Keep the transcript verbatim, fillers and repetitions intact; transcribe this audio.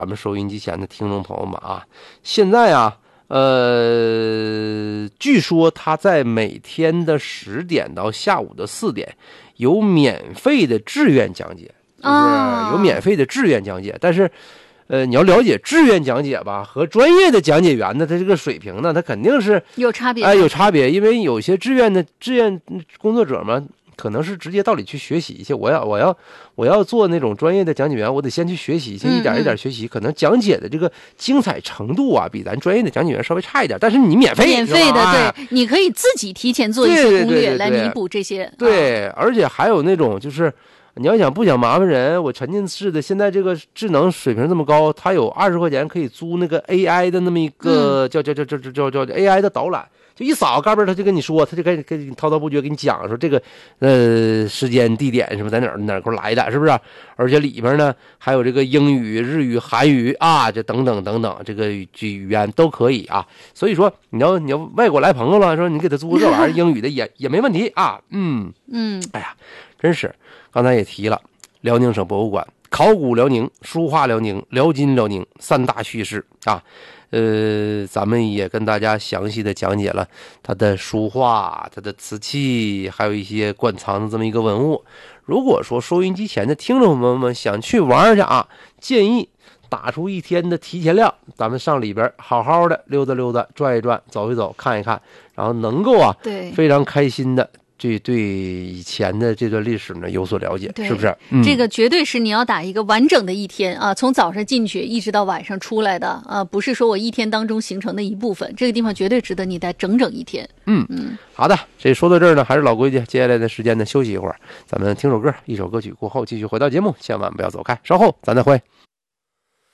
咱们收音机前的听众朋友们啊，现在啊，呃，据说他在每天的十点到下午的四点有免费的志愿讲解，就是有免费的志愿讲解，但是。呃，你要了解志愿讲解吧，和专业的讲解员呢，他这个水平呢，他肯定是有差别。 哎、呃，有差别，因为有些志愿的志愿工作者嘛，可能是直接到里去学习一些。我要我要我要做那种专业的讲解员，我得先去学习，先一点一点学习。嗯嗯可能讲解的这个精彩程度啊，比咱专业的讲解员稍微差一点，但是你免费， 免费的，对，你可以自己提前做一些攻略来弥补这些。 对，对对对啊、而且还有那种就是。你要想不想麻烦人，我沉浸式的现在这个智能水平这么高，它有二十块钱可以租那个 A I 的那么一个、嗯、叫叫叫叫叫叫叫 A I 的导览，就一扫嘎嘣，他就跟你说，他就跟跟你滔滔不绝跟你讲说这个呃时间地点什么在哪儿哪儿给我来的，是不是？而且里边呢还有这个英语、日语、韩语啊，这等等等等，这个语语言都可以啊。所以说你要你要外国来朋友了，说你给他租这玩意儿英语的也也没问题啊。嗯嗯， 哎呀，真是。刚才也提了，辽宁省博物馆、考古辽宁、书画辽宁、辽金辽宁三大叙事啊，呃，咱们也跟大家详细的讲解了它的书画、它的瓷器，还有一些馆藏的这么一个文物。如果说收音机前的听众朋友们想去玩去啊，建议打出一天的提前量，咱们上里边好好的溜达溜达、转一转、走一走、看一看，然后能够啊， 对， 非常开心的。这对以前的这段历史呢有所了解，是不是、 嗯？这个绝对是你要打一个完整的一天啊，从早上进去一直到晚上出来的啊，不是说我一天当中形成的一部分。这个地方绝对值得你待整整一天。 嗯嗯，好的，这说到这儿呢，还是老规矩，接下来的时间呢休息一会儿，咱们听首歌，一首歌曲过后继续回到节目，千万不要走开，稍后咱再会。